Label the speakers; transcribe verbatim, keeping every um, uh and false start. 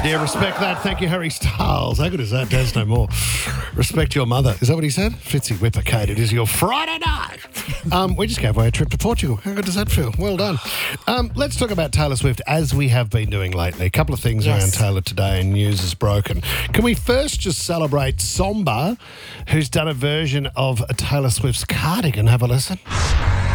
Speaker 1: Yeah, respect that. Thank you, Harry Styles. How good is that? Dance no more. Respect your mother. Is that what he said? Fitzy Whippercade. It is your Friday night. Um, we just gave away a trip to Portugal. How good does that feel? Well done. Um, let's talk about Taylor Swift, as we have been doing lately. A couple of things
Speaker 2: Yes.
Speaker 1: around Taylor today, and news is broken. Can we first just celebrate Somba, who's done a version of Taylor Swift's Cardigan? Have a listen.